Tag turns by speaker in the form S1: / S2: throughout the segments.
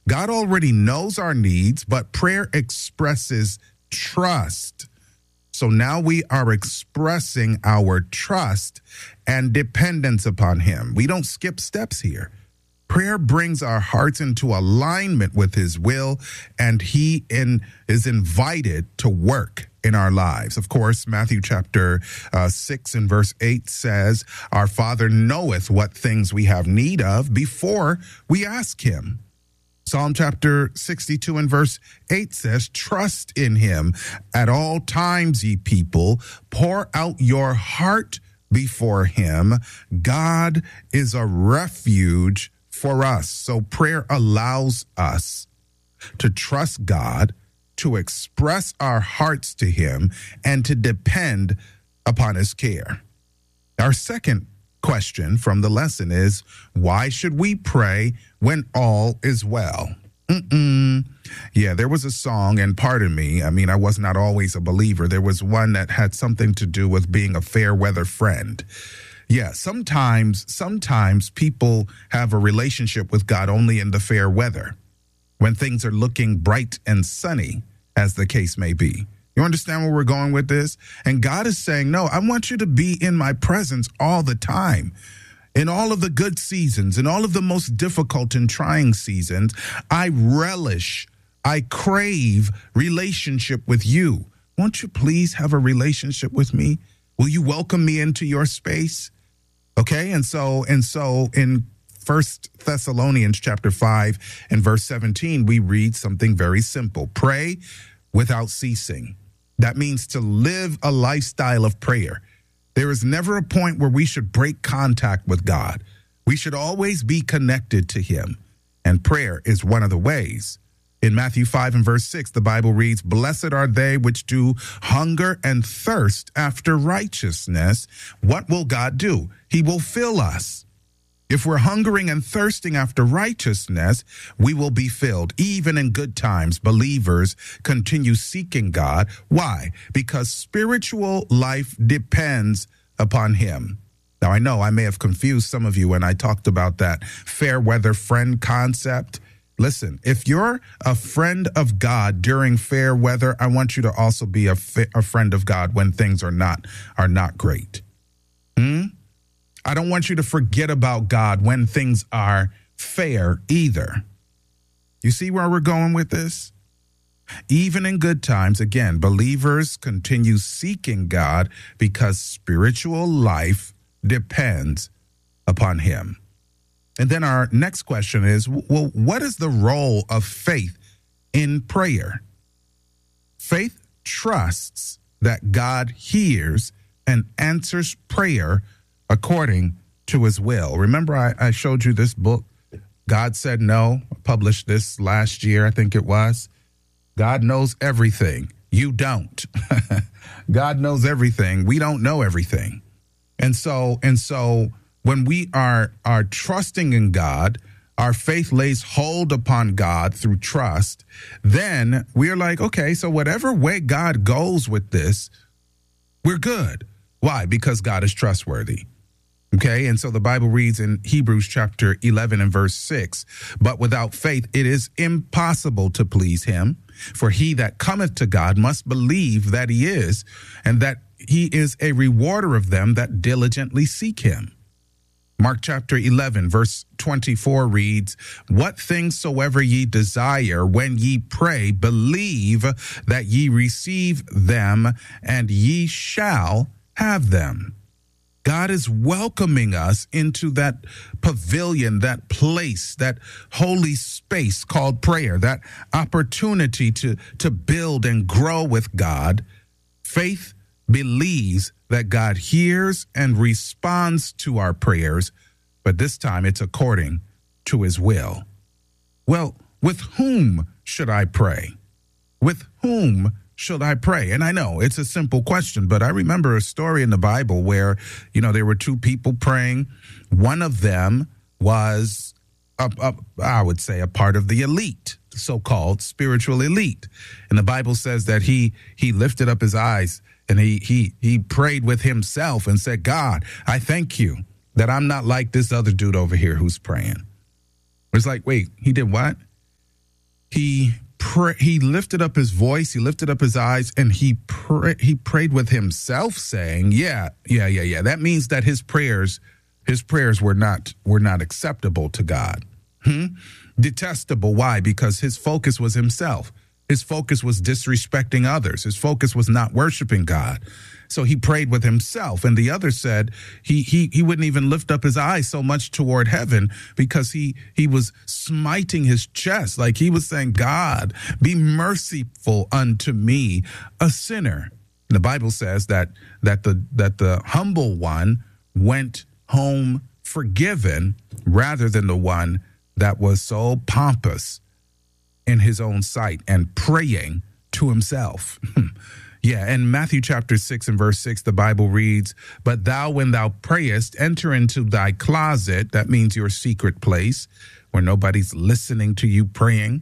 S1: God already knows our needs, but prayer expresses trust. So now we are expressing our trust and dependence upon him. We don't skip steps here. Prayer brings our hearts into alignment with his will, and he is invited to work in our lives. Of course, Matthew chapter 6 and verse 8 says, our Father knoweth what things we have need of before we ask him. Psalm chapter 62 and verse 8 says, trust in him at all times, ye people. Pour out your heart before him. God is a refuge for us. So prayer allows us to trust God, to express our hearts to him, and to depend upon his care. Our second question from the lesson is, why should we pray when all is well? Yeah, there was a song, and pardon me, I was not always a believer. There was one that had something to do with being a fair weather friend. Yeah, sometimes people have a relationship with God only in the fair weather, when things are looking bright and sunny, as the case may be. You understand where we're going with this? And God is saying, no, I want you to be in my presence all the time. In all of the good seasons, in all of the most difficult and trying seasons, I crave relationship with you. Won't you please have a relationship with me? Will you welcome me into your space? Okay, and so in 1 Thessalonians chapter 5 and verse 17, we read something very simple. Pray without ceasing. That means to live a lifestyle of prayer. There is never a point where we should break contact with God. We should always be connected to him. And prayer is one of the ways. In Matthew 5 and verse 6, the Bible reads, blessed are they which do hunger and thirst after righteousness. What will God do? He will fill us. If we're hungering and thirsting after righteousness, we will be filled. Even in good times, believers continue seeking God. Why? Because spiritual life depends upon him. Now, I know I may have confused some of you when I talked about that fair weather friend concept. Listen, if you're a friend of God during fair weather, I want you to also be a friend of God when things are not great. I don't want you to forget about God when things are fair either. You see where we're going with this? Even in good times, again, believers continue seeking God because spiritual life depends upon him. And then our next question is, well, what is the role of faith in prayer? Faith trusts that God hears and answers prayer according to his will. Remember, I showed you this book, God Said No. I published this last year, I think it was. God knows everything. You don't. God knows everything. We don't know everything. And so when we are trusting in God, our faith lays hold upon God through trust, then we're like, okay, so whatever way God goes with this, we're good. Why? Because God is trustworthy. Okay, and so the Bible reads in Hebrews chapter 11 and verse 6, but without faith it is impossible to please him, for he that cometh to God must believe that he is, and that he is a rewarder of them that diligently seek him. Mark chapter 11 verse 24 reads, what things soever ye desire when ye pray, believe that ye receive them, and ye shall have them. God is welcoming us into that pavilion, that place, that holy space called prayer, that opportunity to build and grow with God. Faith believes that God hears and responds to our prayers, but this time it's according to his will. Well, with whom should I pray? With whom should I pray? And I know it's a simple question, but I remember a story in the Bible where, there were two people praying. One of them was, I would say, a part of the elite, so-called spiritual elite. And the Bible says that he lifted up his eyes and he prayed with himself and said, God, I thank you that I'm not like this other dude over here who's praying. It's like, wait, he did what? he lifted up his voice, he lifted up his eyes, and he prayed with himself, saying, yeah. That means that his prayers were not acceptable to God. Detestable. Why? Because his focus was himself. His focus was disrespecting others. His focus was not worshiping God. So he prayed with himself. And the other said he wouldn't even lift up his eyes so much toward heaven because he was smiting his chest. Like he was saying, God, be merciful unto me, a sinner. And the Bible says that the humble one went home forgiven rather than the one that was so pompous in his own sight and praying to himself. Yeah, in Matthew chapter 6 and verse 6, the Bible reads, "But thou, when thou prayest, enter into thy closet," that means your secret place where nobody's listening to you praying,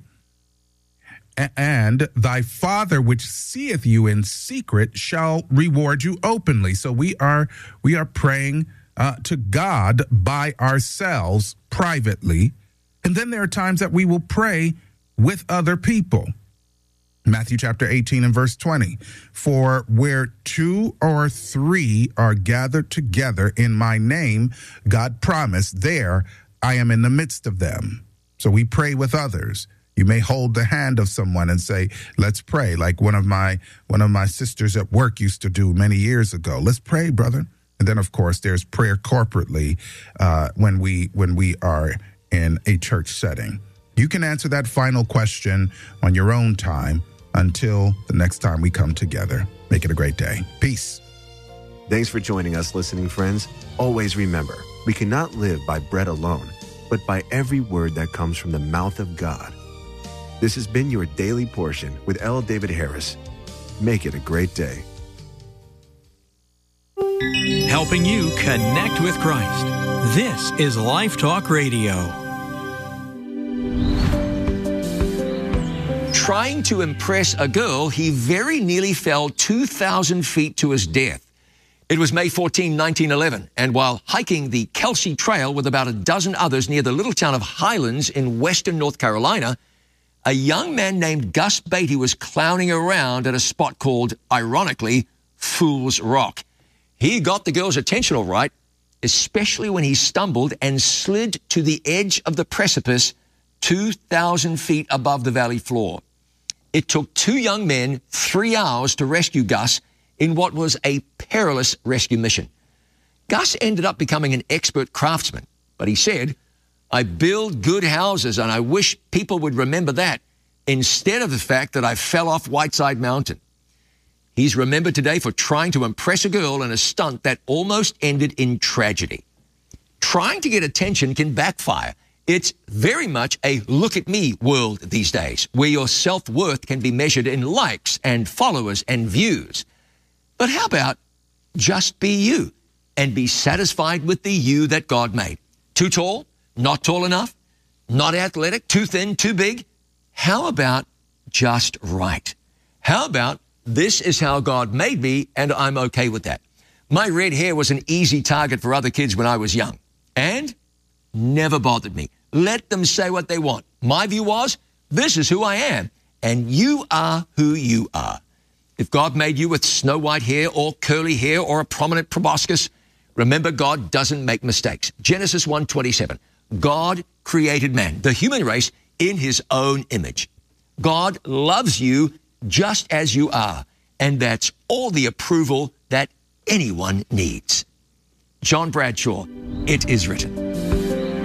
S1: "and thy Father which seeth you in secret shall reward you openly." So we are praying to God by ourselves privately, and then there are times that we will pray with other people. Matthew chapter 18 and verse 20, "For where 2 or 3 are gathered together in my name," God promised, "there I am in the midst of them." So we pray with others. You may hold the hand of someone and say, "Let's pray," like one of my sisters at work used to do many years ago. "Let's pray, brother." And then, of course, there's prayer corporately when we are in a church setting. You can answer that final question on your own time. Until the next time we come together, make it a great day. Peace.
S2: Thanks for joining us, listening friends. Always remember, we cannot live by bread alone, but by every word that comes from the mouth of God. This has been your Daily Portion with L. David Harris. Make it a great day.
S3: Helping you connect with Christ. This is Life Talk Radio.
S4: Trying to impress a girl, he very nearly fell 2,000 feet to his death. It was May 14, 1911, and while hiking the Kelsey Trail with about a dozen others near the little town of Highlands in western North Carolina, a young man named Gus Beatty was clowning around at a spot called, ironically, Fool's Rock. He got the girl's attention all right, especially when he stumbled and slid to the edge of the precipice 2,000 feet above the valley floor. It took 2 young men 3 hours to rescue Gus in what was a perilous rescue mission. Gus ended up becoming an expert craftsman, but he said, "I build good houses and I wish people would remember that instead of the fact that I fell off Whiteside Mountain." He's remembered today for trying to impress a girl in a stunt that almost ended in tragedy. Trying to get attention can backfire. It's very much a look-at-me world these days, where your self-worth can be measured in likes and followers and views. But how about just be you and be satisfied with the you that God made? Too tall? Not tall enough? Not athletic? Too thin? Too big? How about just right? How about this is how God made me and I'm okay with that? My red hair was an easy target for other kids when I was young and never bothered me. Let them say what they want. My view was, this is who I am, and you are who you are. If God made you with snow white hair or curly hair or a prominent proboscis, remember God doesn't make mistakes. Genesis 1:27, God created man, the human race, in his own image. God loves you just as you are, and that's all the approval that anyone needs. John Bradshaw, it is written.